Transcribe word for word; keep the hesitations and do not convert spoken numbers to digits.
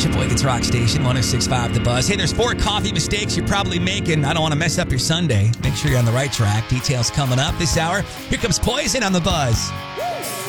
Sheboygan's Rock Station, one oh six point five The Buzz. Hey, there's four coffee mistakes you're probably making. I don't want to mess up your Sunday. Make sure you're on the right track. Details coming up this hour. Here comes Poison on The Buzz.